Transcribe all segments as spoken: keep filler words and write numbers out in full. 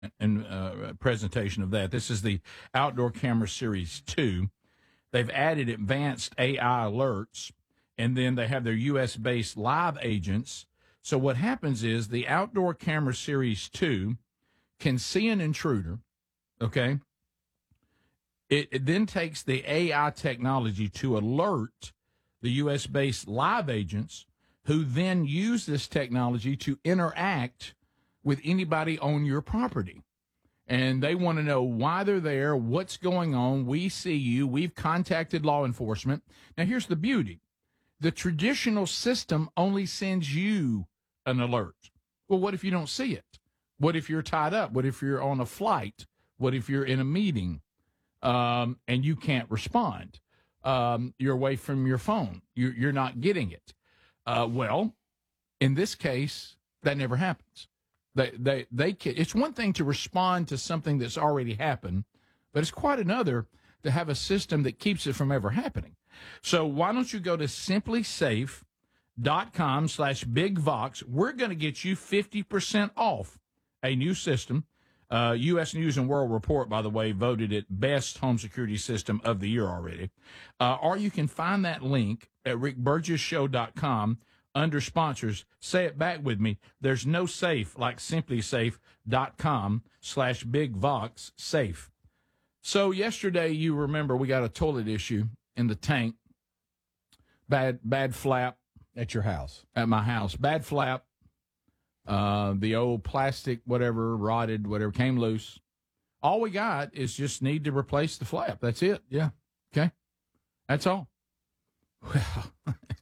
and uh, presentation of that. This is the Outdoor Camera Series two. They've added advanced A I alerts, and then they have their U S-based live agents. So what happens is the Outdoor Camera Series two can see an intruder, okay? It, it then takes the A I technology to alert the U S-based live agents, who then use this technology to interact with anybody on your property. And they want to know why they're there, what's going on. We see you. We've contacted law enforcement. Now, here's the beauty. The traditional system only sends you an alert. Well, what if you don't see it? What if you're tied up? What if you're on a flight? What if you're in a meeting um, and you can't respond? Um, you're away from your phone. You're, you're not getting it. Uh, well, in this case, that never happens. They, they, they can, it's one thing to respond to something that's already happened, but it's quite another to have a system that keeps it from ever happening. So why don't you go to simplysafe.com slash bigvox. We're going to get you fifty percent off a new system. Uh, U S News and World Report, by the way, voted it best home security system of the year already. Uh, or you can find that link at rick burgess show dot com. Under sponsors. Say it back with me. There's no safe like simplysafe.com slash bigvox safe. So yesterday, you remember we got a toilet issue in the tank. Bad, bad flap. At your house. At my house. Bad flap. Uh, the old plastic, whatever, rotted, whatever, came loose. All we got is just need to replace the flap. That's it. Yeah. Okay. That's all. Well,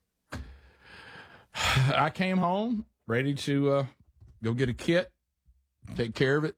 I came home ready to uh, go get a kit, take care of it.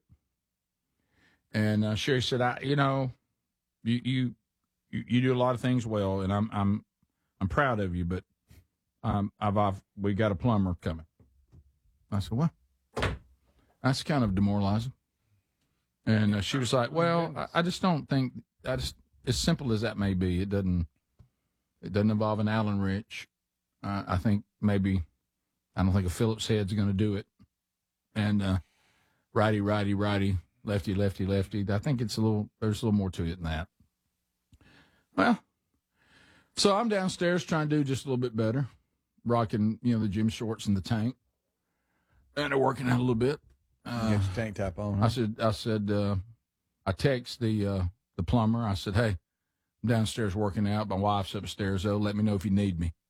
And uh, Sherry said, "I, you know, you, you you do a lot of things well, and I'm I'm I'm proud of you, but um, I've, I've we got a plumber coming." I said, "What?" That's kind of demoralizing. And uh, she was like, "Well, I, I just don't think I just as simple as that may be, it doesn't it doesn't involve an Allen wrench. Uh, I think maybe, I don't think a Phillips head's going to do it. And uh, righty, righty, righty, lefty, lefty, lefty. I think it's a little, there's a little more to it than that." Well, so I'm downstairs trying to do just a little bit better, rocking, you know, the gym shorts and the tank. And they're working out a little bit. Uh, you got your tank top on, huh? I said, I said, uh, I text the, uh, the plumber. I said, "Hey, I'm downstairs working out. My wife's upstairs, though. Let me know if you need me."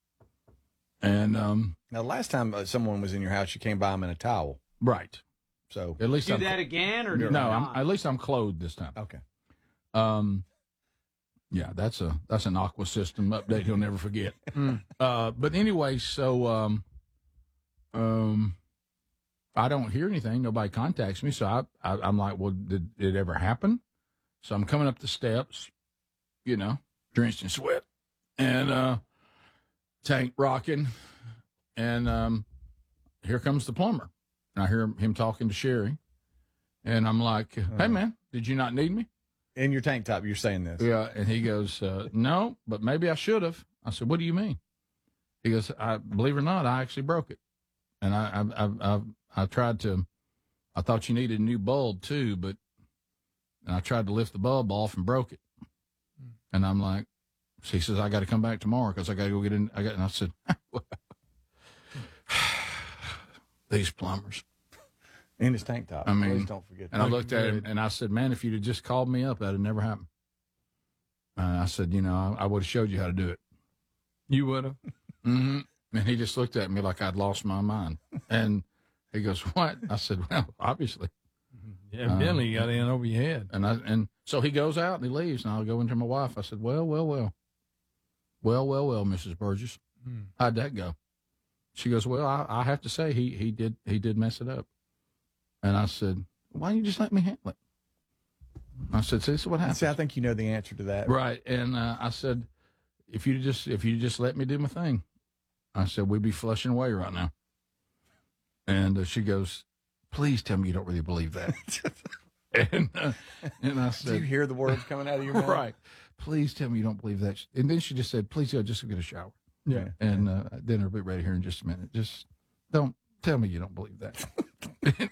And um, now, last time uh, someone was in your house, you came by them in a towel, right? So at least do I'm, that again, or no? I'm, at least I'm clothed this time. Okay. Um, yeah, that's a that's an Aqua System update he'll never forget. mm. uh, but anyway, so um, um, I don't hear anything. Nobody contacts me, so I, I I'm like, well, did, did it ever happen? So I'm coming up the steps, you know, drenched in sweat, and uh. tank rocking, and um, here comes the plumber. And I hear him talking to Sherry, and I'm like, "Hey, man, did you not need me?" In your tank top, you're saying this. Yeah, and he goes, uh, "No, but maybe I should have." I said, "What do you mean?" He goes, "I believe it or not, I actually broke it, and I I I, I, I tried to. I thought you needed a new bulb too, but and I tried to lift the bulb off and broke it." And I'm like, so he says, "I got to come back tomorrow because I got to go get in." I got, and I said, "These plumbers." In his tank top. I mean, please don't forget. And I looked at him and I said, "Man, if you'd have just called me up, that'd have never happened." And I said, "You know, I, I would have showed you how to do it." You would have. Mm-hmm. And he just looked at me like I'd lost my mind. And he goes, "What?" I said, "Well, obviously." Yeah, evidently um, you got in over your head. And I and so he goes out and he leaves, and I'll go into my wife. I said, "Well, well, well, well, well, well, Missus Burgess, hmm. how'd that go?" She goes, "Well, I, I have to say he he did he did mess it up." And I said, "Why don't you just let me handle it?" I said, "See, this is what happens." See, I think you know the answer to that, right? And uh, I said, "If you just if you just let me do my thing," I said, "we'd be flushing away right now." And uh, she goes, "Please tell me you don't really believe that." and uh, and I said, "Do you hear the words coming out of your mouth?" Right. "Please tell me you don't believe that." And then she just said, "Please go, just go get a shower." Yeah. And uh, dinner will be ready here in just a minute. Just don't tell me you don't believe that.